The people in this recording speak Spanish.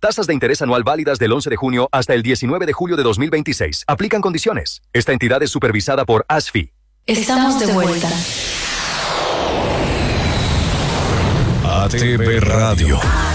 Tasas de interés anual válidas del 11 de junio hasta el 19 de julio de 2026. Aplican condiciones. Esta entidad es supervisada por ASFI. Estamos de vuelta. ATV Radio.